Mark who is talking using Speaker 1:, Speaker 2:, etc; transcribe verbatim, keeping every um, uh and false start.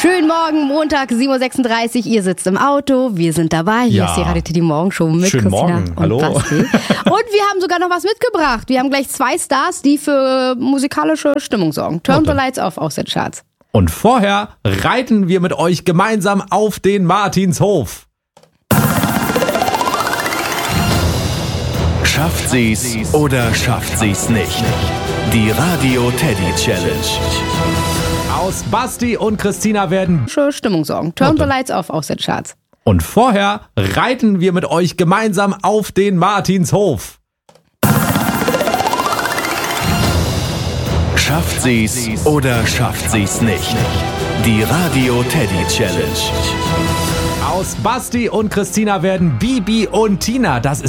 Speaker 1: Schönen Morgen, Montag, sieben Uhr sechsunddreißig. Ihr sitzt im Auto, wir sind dabei. Hier
Speaker 2: Ja.
Speaker 1: ist die Radio Teddy Morgenshow mit
Speaker 2: Schönen
Speaker 1: Christina
Speaker 2: Morgen.
Speaker 1: und
Speaker 2: Hallo.
Speaker 1: Basti. Und wir haben sogar noch was mitgebracht. Wir haben gleich zwei Stars, die für musikalische Stimmung sorgen. Turn the Lights Off aus den Charts.
Speaker 2: Und vorher reiten wir mit euch gemeinsam auf den Martinshof.
Speaker 3: Schafft sie's oder schafft sie's nicht? Die Radio Teddy Challenge.
Speaker 2: Aus Basti und Christina werden...
Speaker 1: Für Stimmung sorgen. Turn the Lights Off aus den Charts.
Speaker 2: Und vorher reiten wir mit euch gemeinsam auf den Martinshof.
Speaker 3: Schafft sie's oder schafft sie's nicht? Die Radio Teddy Challenge.
Speaker 2: Aus Basti und Christina werden Bibi und Tina. Das